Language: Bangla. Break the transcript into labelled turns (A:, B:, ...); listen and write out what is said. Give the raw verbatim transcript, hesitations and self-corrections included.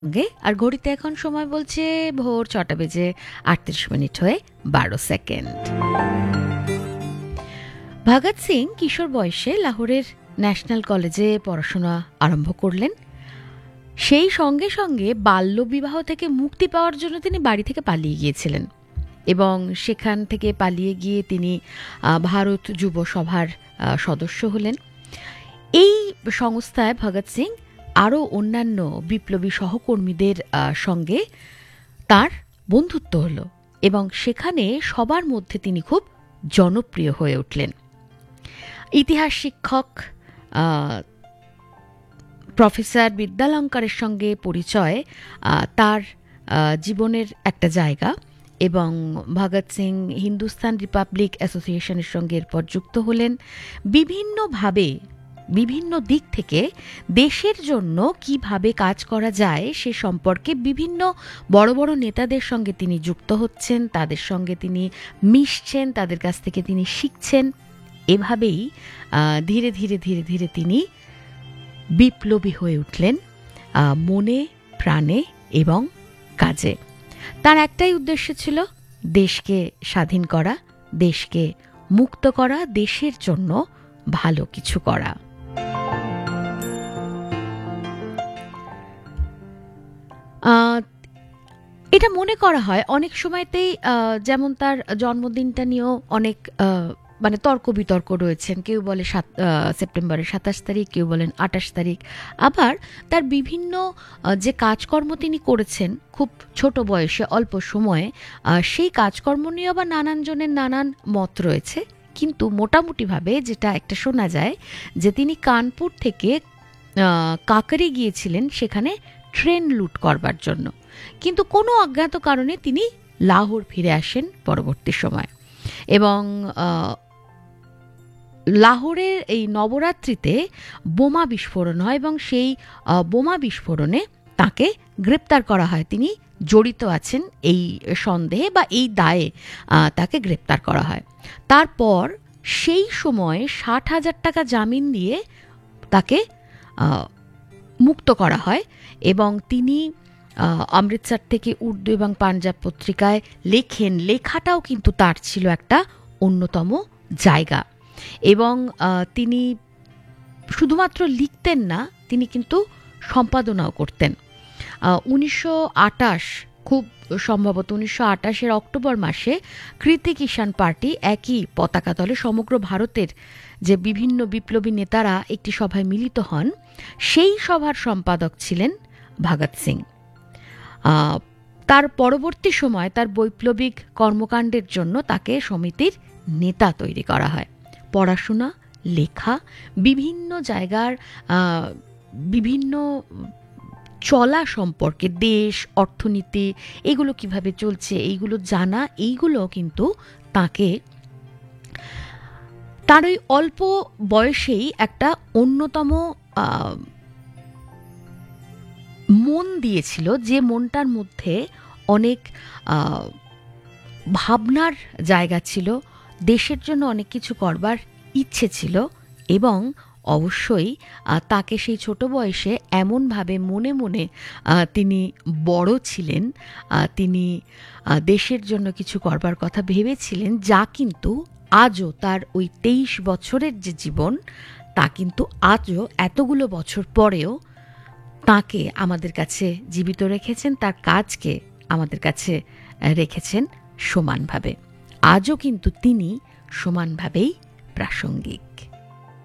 A: গে আর ঘড়িতে এখন সময় বলছে ভোর ছটা বেজে আটত্রিশ মিনিট হয়ে বারো সেকেন্ড। ভগৎ সিং কিশোর বয়সে লাহোরের ন্যাশনাল কলেজে পড়াশোনা আরম্ভ করলেন। সেই সঙ্গে সঙ্গে বাল্যবিবাহ থেকে মুক্তি পাওয়ার জন্য তিনি বাড়ি থেকে পালিয়ে গিয়েছিলেন এবং সেখান থেকে পালিয়ে গিয়ে তিনি ভারত যুব সভার সদস্য হলেন। এই সংস্থায় ভগৎ সিং আরও অন্যান্য বিপ্লবী সহকর্মীদের সঙ্গে তার বন্ধুত্ব হলো এবং সেখানে সবার মধ্যে তিনি খুব জনপ্রিয় হয়ে উঠলেন। ইতিহাস শিক্ষক প্রফেসর বিদ্যালঙ্কারের সঙ্গে পরিচয় তার জীবনের একটা জায়গা এবং ভগৎ সিং হিন্দুস্তান রিপাবলিক অ্যাসোসিয়েশনের সঙ্গে এরপর যুক্ত হলেন। বিভিন্নভাবে বিভিন্ন দিক থেকে দেশের জন্য কিভাবে কাজ করা যায় সে সম্পর্কে বিভিন্ন বড় বড় নেতাদের সঙ্গে তিনি যুক্ত হচ্ছেন, তাদের সঙ্গে তিনি মিশছেন, তাদের কাছ থেকে তিনি শিখছেন। এভাবেই ধীরে ধীরে ধীরে ধীরে তিনি বিপ্লবী হয়ে উঠলেন মনে, প্রাণে এবং কাজে। তার একটাই উদ্দেশ্য ছিল দেশকে স্বাধীন করা, দেশকে মুক্ত করা, দেশের জন্য ভালো কিছু করা। এটা মনে করা হয় অনেক সময়তেই, যেমন তার জন্মদিনটা নিয়েও অনেক মানে তর্ক বিতর্ক রয়েছেন। কেউ বলে সাত সেপ্টেম্বরের সাতাশ তারিখ, কেউ বলেন আটাশ তারিখ। আবার তার বিভিন্ন যে কাজকর্ম তিনি করেছেন খুব ছোট বয়সে, অল্প সময়ে, সেই কাজকর্ম নিয়ে আবার নানান জনের নানান মত রয়েছে। কিন্তু মোটামুটিভাবে যেটা একটা শোনা যায় যে তিনি কানপুর থেকে কাকরি গিয়েছিলেন সেখানে ট্রেন লুট করবার জন্য, কিন্তু কোনো অজ্ঞাত কারণে তিনি লাহোর ফিরে আসেন পরবর্তী সময় এবং লাহোরের এই নবরাত্রিতে বোমা বিস্ফোরণ হয় এবং সেই বোমা বিস্ফোরণে তাকে গ্রেপ্তার করা হয়। তিনি জড়িত আছেন এই সন্দেহে বা এই দায়ে তাকে গ্রেপ্তার করা হয়। তারপর সেই সময় ষাট হাজার টাকা জামিন দিয়ে তাকে মুক্ত করা হয় এবং তিনি অমৃতসর থেকে উর্দু এবং পাঞ্জাব পত্রিকায় লেখেন। লেখাটাও কিন্তু তার ছিল একটা অন্যতম জায়গা এবং তিনি শুধুমাত্র লিখতেন না, তিনি কিন্তু সম্পাদনাও করতেন। উনিশশো আটাশ খুব সম্ভবত উনিশশো আটাশের অক্টোবর মাসে কৃতি কিষাণ পার্টি একই পতাকা তলে সমগ্র ভারতের যে বিভিন্ন বিপ্লবী নেতারা একটি সভায় মিলিত হন, সেই সভার সম্পাদক ছিলেন ভগৎ সিং। তার পরবর্তী সময় তার বৈপ্লবিক কর্মকাণ্ডের জন্য তাকে সমিতির নেতা তৈরি করা হয়। পড়াশোনা, লেখা, বিভিন্ন জায়গার বিভিন্ন চলা সম্পর্কে, দেশ, অর্থনীতি, এগুলো কিভাবে চলছে এইগুলো জানা, এইগুলো কিন্তু তাকে তার ওই অল্প বয়সেই একটা অন্যতম মন দিয়েছিল, যে মনটার মধ্যে অনেক ভাবনার জায়গা ছিল, দেশের জন্য অনেক কিছু করবার ইচ্ছে ছিল এবং অবশ্যই তাকে সেই ছোট বয়সে এমনভাবে মনে মনে তিনি বড় ছিলেন, তিনি দেশের জন্য কিছু করবার কথা ভেবেছিলেন, যা কিন্তু আজও তার ওই তেইশ বছরের যে জীবন, তা কিন্তু আজও এতগুলো বছর পরেও তাকে আমাদের কাছে জীবিত রেখেছেন, তার কাজকে আমাদের কাছে রেখেছেন সমানভাবে। আজও কিন্তু তিনি সমানভাবেই প্রাসঙ্গিক।